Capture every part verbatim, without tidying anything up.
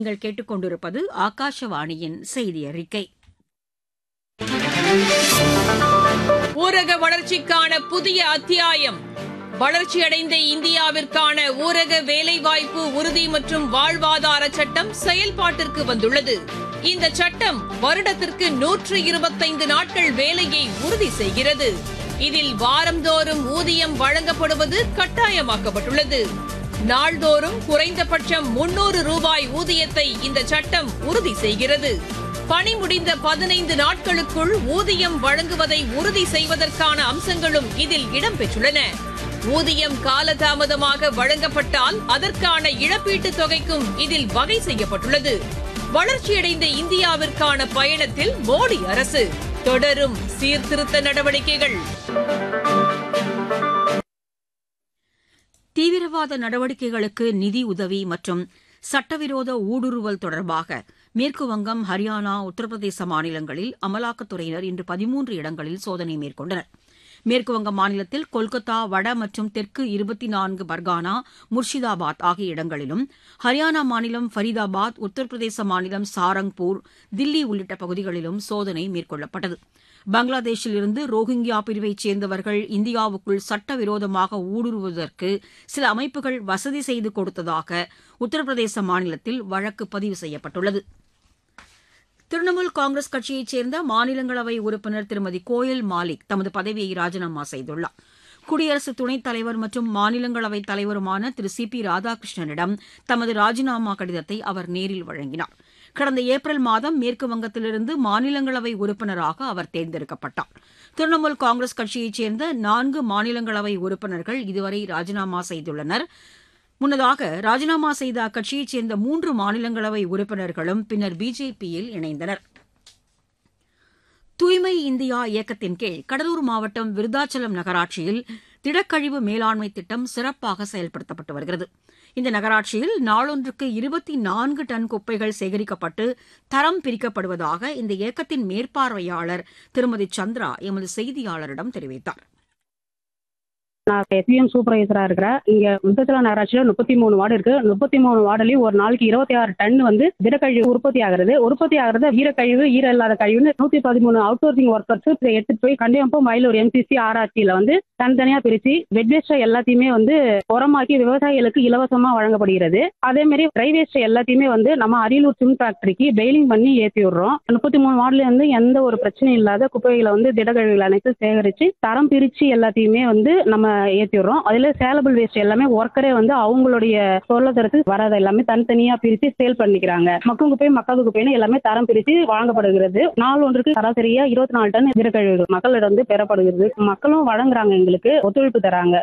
நீங்கள் கேட்டுக்கொண்டிருப்பது ஆகாஷவாணியின் செய்தி அறிக்கை. ஊரக வளர்ச்சிக்கான புதிய அத்தியாயம். வளர்ச்சியடைந்த இந்தியாவிற்கான ஊரக வேலைவாய்ப்பு உறுதி மற்றும் வாழ்வாதார சட்டம் செயல்பாட்டிற்கு வந்துள்ளது. இந்த சட்டம் வருடத்திற்கு நூற்று இருபத்தைந்து நாட்கள் வேலையை உறுதி செய்கிறது. இதில் வாரந்தோறும் ஊதியம் வழங்கப்படுவது கட்டாயமாக்கப்பட்டுள்ளது. நாள்தோறும் குறைந்தபட்சம் முன்னூறு ரூபாய் ஊதியத்தை இந்த சட்டம் உறுதி செய்கிறது. பணி முடிந்த பதினைந்து நாட்களுக்குள் ஊதியம் வழங்குவதை உறுதி செய்வதற்கான அம்சங்களும் இதில் இடம்பெற்றுள்ளன. ஊதியம் காலதாமதமாக வழங்கப்பட்டால் அதற்கான இழப்பீட்டுத் தொகைக்கும் இதில் வகை செய்யப்பட்டுள்ளது. வளர்ச்சியடைந்த இந்தியாவிற்கான பயணத்தில் மோடி அரசு தொடரும் சீர்திருத்த நடவடிக்கைகள். தீவிரவாத நடவடிக்கைகளுக்கு நிதி உதவி மற்றும் சட்டவிரோத ஊடுருவல் தொடர்பாக மேற்குவங்கம், ஹரியானா, உத்தரப்பிரதேச மாநிலங்களில் அமலாக்கத்துறையினர் இன்று பதிமூன்று இடங்களில் சோதனை மேற்கொண்டனர். மேற்குவங்க மாநிலத்தில் கொல்கத்தா, வட மற்றும் தெற்கு இருபத்தி நான்கு பர்கானா, முர்ஷிதாபாத் ஆகிய இடங்களிலும், ஹரியானா மாநிலம் ஃபரிதாபாத், உத்தரப்பிரதேச மாநிலம் சாரங்பூர், தில்லி உள்ளிட்ட பகுதிகளிலும் சோதனை மேற்கொள்ளப்பட்டது. பங்களாதேஷில் இருந்து ரோஹிங்கியா பிரிவைச் சேர்ந்தவர்கள் இந்தியாவுக்குள் சட்டவிரோதமாக ஊடுருவுவதற்கு சில அமைப்புகள் வசதி செய்து கொடுத்ததாக உத்தரப்பிரதேச மாநிலத்தில் வழக்கு பதிவு செய்யப்பட்டுள்ளது. திரிணாமுல் காங்கிரஸ் கட்சியைச் சேர்ந்த மாநிலங்களவை உறுப்பினர் திருமதி கோயல் மாலிக் தமது பதவியை ராஜினாமா செய்துள்ளார். குடியரசு துணைத் தலைவர் மற்றும் மாநிலங்களவைத் தலைவருமான திரு சி பி ராதாகிருஷ்ணனிடம் தமது ராஜினாமா கடிதத்தை அவர் நேரில் வழங்கினார். கடந்த ஏப்ரல் மாதம் மேற்குவங்கத்திலிருந்து மாநிலங்களவை உறுப்பினராக அவர் தேர்ந்தெடுக்கப்பட்டார். திரிணாமுல் காங்கிரஸ் கட்சியைச் சேர்ந்த நான்கு மாநிலங்களவை உறுப்பினர்கள் இதுவரை ராஜினாமா செய்துள்ளனர். முன்னதாக ராஜினாமா செய்த அக்கட்சியைச் சேர்ந்த மூன்று மாநிலங்களவை உறுப்பினர்களும் பின்னர் பிஜேபியில் இணைந்தனர். தூய்மை இந்தியா இயக்கத்தின் கீழ் கடலூர் மாவட்டம் விருத்தாச்சலம் நகராட்சியில் திடக்கழிவு மேலாண்மை திட்டம் சிறப்பாக செயல்படுத்தப்பட்டு வருகிறது. இந்த நகராட்சியில் நாளொன்றுக்கு இருபத்தி நான்கு டன் குப்பைகள் சேகரிக்கப்பட்டு தரம் பிரிக்கப்படுவதாக இந்த இயக்கத்தின் மேற்பார்வையாளர் திருமதி சந்திரா எமது செய்தியாளரிடம் தெரிவித்தார். நான் எஸ்பிஎம் சூப்பர்வைசரா இருக்கிறேன். இங்க விருத்தாச்சலம் நகராட்சியில முப்பத்தி மூணு வார்டு இருக்கு. முப்பத்தி மூணு வார்டுலயும் ஒரு நாளைக்கு இருபத்தி ஆறு டன் வந்து திடக்கழிவு உற்பத்தி ஆகிறது. உற்பத்தி ஆகிறது ஈரக்கழிவு, ஈர இல்லாத கழிவுன்னு நூத்தி பதிமூணு அவுட் சோர்சிங் ஒர்க்கர்ஸ் எடுத்துட்டு போய் கண்டியம்பம், மயிலூர் எம்சிசி ஆராய்ச்சியில வந்து தனித்தனியா பிரிச்சு வெட் வேஸ்ட் எல்லாத்தையுமே வந்து உரமாக்கி விவசாயிகளுக்கு இலவசமா வழங்கப்படுகிறது. அதே மாதிரி ட்ரை வேஸ்ட் எல்லாத்தையுமே வந்து நம்ம அரியலூர் சிம் ஃபேக்டரிக்கு பெயிலிங் பண்ணி ஏற்றி விடுறோம். முப்பத்தி மூணு வார்டுல இருந்து எந்த ஒரு பிரச்சனையும் இல்லாத குப்பைகளை வந்து திடக்கழிவுகள் அனைத்து சேகரிச்சு தரம் பிரிச்சு எல்லாத்தையுமே வந்து நம்ம ஏற்றிடுறோம். அதுல சேலபிள் வேஸ்ட் எல்லாமே ஒர்க்கரே வந்து அவங்களுடைய பொருளாதாரத்துக்கு வராத எல்லாமே தனித்தனியா பிரித்து சேல் பண்ணிக்கிறாங்க. மக்கும் குப்பை, மக்காத குப்பைன்னு எல்லாமே தரம் பிரித்து வழங்கப்படுகிறது. நாள் ஒன்றுக்கு சராசரியா இருபத்தி நாலு டன் திடக்கழிவு மக்களிடம் வந்து பெறப்படுகிறது. மக்களும் வழங்குறாங்க, எங்களுக்கு ஒத்துழைப்பு தராங்க.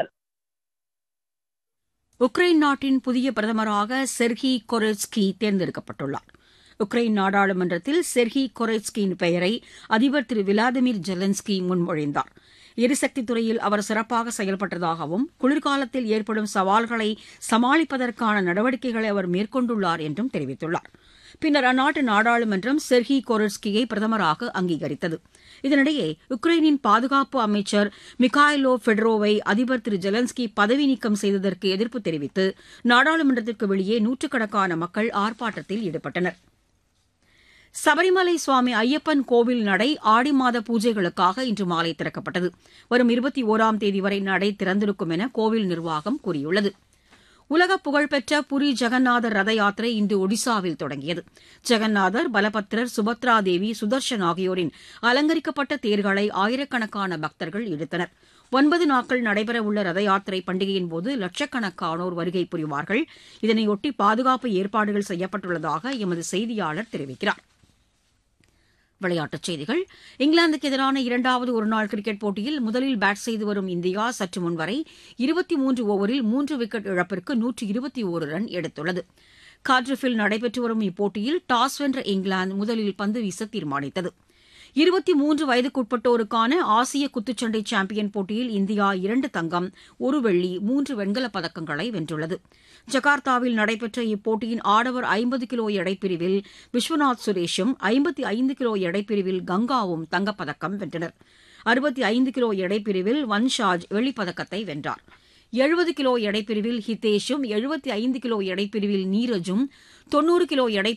உக்ரைன் நாட்டின் புதிய பிரதமராக செர்ஹி கொரெட்ஸ்கி தேர்ந்தெடுக்கப்பட்டுள்ளார். உக்ரைன் நாடாளுமன்றத்தில் செர்ஹி கொரெட்ஸ்கியின் பெயரை அதிபர் திரு விளாடிமிர் ஜெலன்ஸ்கி முன்மொழிந்தார். எரிசக்தி துறையில் அவர் சிறப்பாக செயல்பட்டதாகவும் குளிர்காலத்தில் ஏற்படும் சவால்களை சமாளிப்பதற்கான நடவடிக்கைகளை அவர் மேற்கொண்டுள்ளார் என்றும் தெரிவித்துள்ளார். பின்னர் அந்நாட்டு நாடாளுமன்றம் செர்ஹி கொரெட்ஸ்கியை பிரதமராக அங்கீகரித்தது. இதனிடையே உக்ரைனின் பாதுகாப்பு அமைச்சர் மிகாயிலோ ஃபெடரோவை அதிபர் திரு ஜெலன்ஸ்கி பதவி நீக்கம் செய்ததற்கு எதிர்ப்பு தெரிவித்து நாடாளுமன்றத்திற்கு வெளியே நூற்றுக்கணக்கான மக்கள் ஆர்ப்பாட்டத்தில் ஈடுபட்டனர். சபரிமலை சுவாமி ஐயப்பன் கோவில் நடை ஆடி மாத பூஜைகளுக்காக இன்று மாலை திறக்கப்பட்டது. வரும் இருபத்தி ஒராம் தேதி வரை நடை திறந்திருக்கும் என கோவில் நிர்வாகம் கூறியுள்ளது. உலக புகழ்பெற்ற புரி ஜெகநாதர் ரத யாத்திரை இன்று ஒடிசாவில் தொடங்கியது. ஜெகநாதர், பலபத்ரர், சுபத்ரா தேவி, சுதர்ஷன் ஆகியோரின் அலங்கரிக்கப்பட்ட தேர்களை ஆயிரக்கணக்கான பக்தர்கள் இழுத்தனர். ஒன்பது நாட்கள் நடைபெறவுள்ள ரத யாத்திரை பண்டிகையின்போது லட்சக்கணக்கானோர் வருகை புரிவார்கள். இதனையொட்டி பாதுகாப்பு ஏற்பாடுகள் செய்யப்பட்டுள்ளதாக எமது செய்தியாளர் தெரிவிக்கிறார். விளையாட்டுச் செய்திகள். இங்கிலாந்துக்கு எதிரான இரண்டாவது ஒருநாள் கிரிக்கெட் போட்டியில் முதலில் பேட் செய்து வரும் இந்தியா சற்று முன்வரை இருபத்தி மூன்று ஓவரில் மூன்று விக்கெட் இழப்பிற்கு நூற்று இருபத்தி ஒரு ரன் எடுத்துள்ளது. கார்டிஃபில் நடைபெற்று வரும் இப்போட்டியில் டாஸ் வென்ற இங்கிலாந்து முதலில் பந்து வீச தீர்மானித்தது. இருபத்தி மூன்று வயதுக்குட்பட்டோருக்கான ஆசிய குத்துச்சண்டை சாம்பியன் போட்டியில் இந்தியா இரண்டு தங்கம், ஒரு வெள்ளி, மூன்று வெண்கலப் பதக்கங்களை வென்றுள்ளது. ஜகார்த்தாவில் நடைபெற்ற இப்போட்டியின் ஆடவர் ஐம்பது கிலோ எடைப்பிரிவில் விஸ்வநாத் சுரேஷும் ஐம்பத்தி ஐந்து கிலோ எடைப்பிரிவில் கங்காவும் தங்கப்பதக்கம் வென்றனர். அறுபத்தி ஐந்து கிலோ எடைப்பிரிவில் வன்ஷாஜ் வெள்ளிப்பதக்கத்தை வென்றார். எழுபது கிலோ எடைப்பிரிவில் ஹிதேஷும் எழுபத்தி ஐந்து கிலோ எடைப்பிரிவில் நீரஜும் தொன்னூறு கிலோ எடை